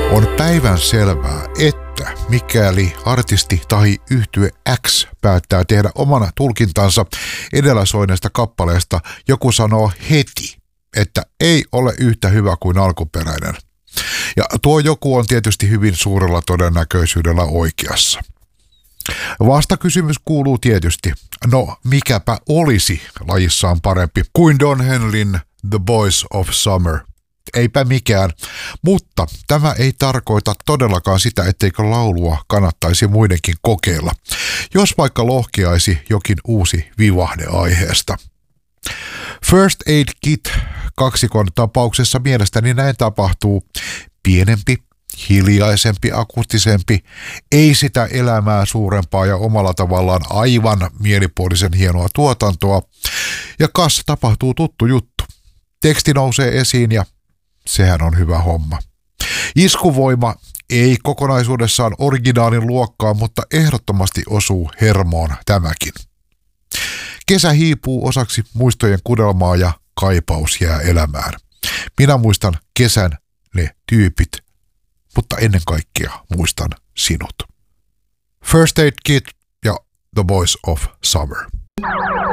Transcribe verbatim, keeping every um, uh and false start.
On päivän selvää, että mikäli artisti tai yhtye X päättää tehdä omana tulkintansa edellä soineesta kappaleesta, joku sanoo heti, että ei ole yhtä hyvä kuin alkuperäinen. Ja tuo joku on tietysti hyvin suurella todennäköisyydellä oikeassa. Vastakysymys kuuluu tietysti, no mikäpä olisi lajissaan parempi kuin Don Henleyn The Boys of Summer. Eipä mikään, mutta tämä ei tarkoita todellakaan sitä, etteikö laulua kannattaisi muidenkin kokeilla, jos vaikka lohkeaisi jokin uusi vivahde aiheesta. First Aid Kit kaksikon tapauksessa mielestäni näin tapahtuu. Pienempi, hiljaisempi, akustisempi, ei sitä elämää suurempaa ja omalla tavallaan aivan mielipuolisen hienoa tuotantoa. Ja kas tapahtuu tuttu juttu. Teksti nousee esiin ja sehän on hyvä homma. Iskuvoima ei kokonaisuudessaan originaalin luokkaa, mutta ehdottomasti osuu hermoon tämäkin. Kesä hiipuu osaksi muistojen kudelmaa ja kaipaus jää elämään. Minä muistan kesän, ne tyypit, mutta ennen kaikkea muistan sinut. First Aid Kit ja The Boys of Summer.